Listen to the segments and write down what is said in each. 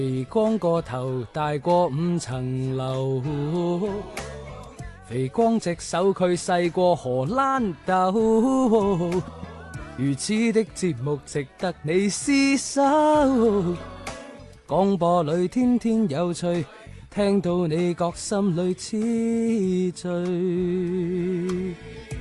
肥光個頭大過5層樓，肥光隻手佢細過荷蘭豆，如此的節目值得你廝守。廣播裏天天有趣，聽到你覺心裏痴醉。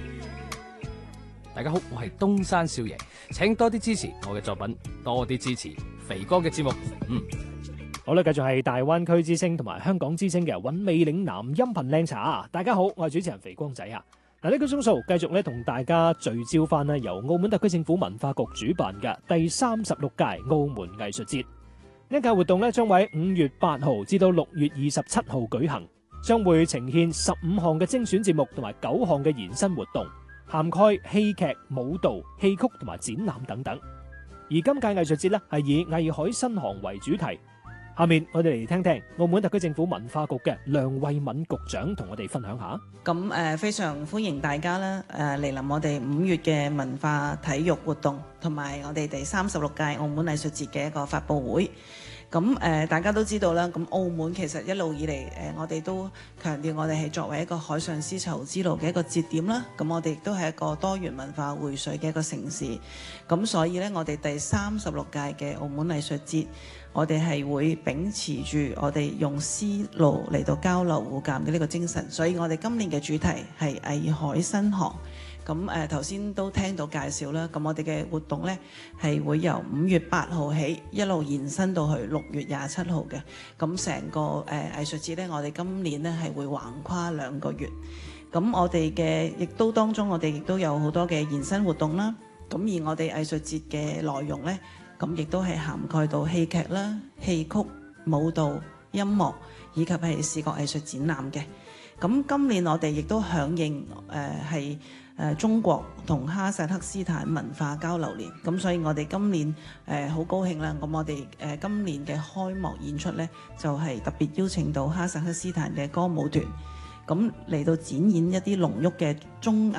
大家好，我係東山少爺，請多啲支持我嘅作品，多啲支持肥哥嘅節目。 好啦，繼續係大灣區之聲同埋香港之聲嘅韻味嶺南音頻靚茶。大家好，我係主持人肥光仔啊。嗱，呢個鐘數繼續咧同大家聚焦翻咧由澳門特區政府文化局主辦嘅第36屆澳門藝術節。呢屆活動咧將會喺5月8號至到6月27號舉行，將會呈現15項嘅精選節目同埋9項嘅延伸活動，涵蓋戲劇、舞蹈、戲曲同埋展覽等等。而今屆藝術節咧係以藝海新航為主題。下面我哋嚟聽聽澳門特區政府文化局嘅梁慧敏局長同我哋分享下。 咁非常歡迎大家啦，嚟臨我哋5月嘅文化體育活動，同埋我哋第36屆澳門藝術節嘅一個發佈會。咁大家都知道啦，咁澳門其實一路以嚟我哋都強調我哋係作為一個海上絲綢之路嘅一個節點啦。咁我哋亦都係一個多元文化匯萃嘅一個城市。咁所以呢，我哋第36屆嘅澳門藝術節，我哋係會秉持住我哋用絲路嚟到交流互鑑嘅呢個精神。所以我哋今年嘅主題係藝海新航。咁頭先都聽到介紹啦，咁我哋嘅活動呢係會由5月8號起一路延伸到去6月27號嘅。咁成個藝術節呢，我哋今年呢係會橫跨2個月。咁我哋嘅亦都當中，我哋亦都有好多嘅延伸活動啦。咁而我哋藝術節嘅內容呢，咁亦都係涵蓋到戲劇啦、戲曲、舞蹈、音樂以及係視覺藝術展覽嘅。咁今年我哋亦都響應係中國同哈薩克斯坦文化交流年，咁所以我哋今年好高興啦。咁我哋今年嘅開幕演出呢，就係特別邀請到哈薩克斯坦嘅歌舞團，咁嚟到展演一啲濃郁嘅中